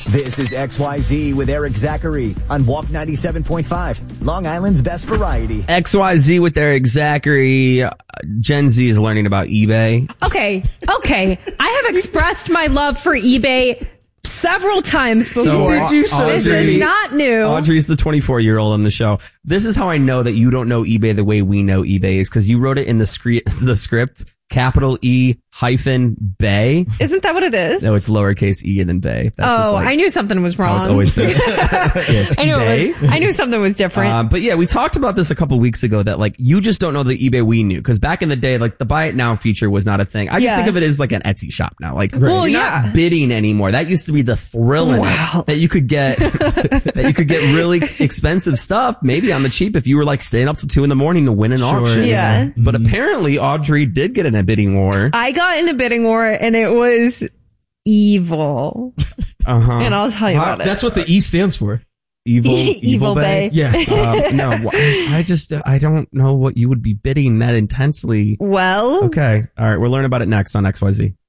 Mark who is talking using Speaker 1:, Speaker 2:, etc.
Speaker 1: This is XYZ with Eric Zachary on Walk 97.5, Long Island's best variety.
Speaker 2: XYZ with Eric Zachary. Gen Z is learning about eBay.
Speaker 3: Okay. I have expressed my love for eBay several times before. This is not new.
Speaker 2: Audrey's the 24-year-old on the show. This is how I know that you don't know eBay the way we know eBay is because you wrote it in the script. Capital E hyphen Bay.
Speaker 3: Isn't that what it is?
Speaker 2: No, it's lowercase e and then Bay.
Speaker 3: That's I knew something was wrong.
Speaker 2: It's always been.
Speaker 3: I knew something was different.
Speaker 2: But yeah, we talked about this a couple weeks ago that like you just don't know the eBay we knew because back in the day, like the buy it now feature was not a thing. I just think of it as like an Etsy shop now. Like you're not bidding anymore. That used to be the thrill in it that you could get really expensive stuff maybe on the cheap if you were like staying up till 2 a.m. to win an auction.
Speaker 3: Yeah.
Speaker 2: But apparently Audrey did get in a bidding war.
Speaker 3: I got in a bidding war and it was evil. And I'll tell you about it.
Speaker 4: That's what the E stands for.
Speaker 2: Evil Bay.
Speaker 4: Yeah.
Speaker 2: No, I don't know what you would be bidding that intensely.
Speaker 3: Well.
Speaker 2: Okay. All right. We'll learn about it next on XYZ.